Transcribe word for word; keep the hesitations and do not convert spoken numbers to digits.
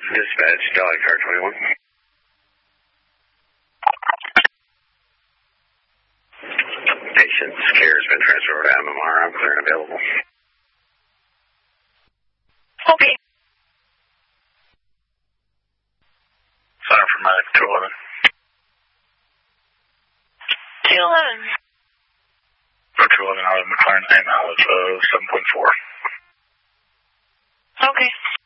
Dispatch, Dolly Car twenty-one. Patient's care has been transferred to M M R. I'm clear and available. Okay. Sign up for medic two eleven. two eleven. two eleven out of McLaren, nine mileage of seven point four. Okay.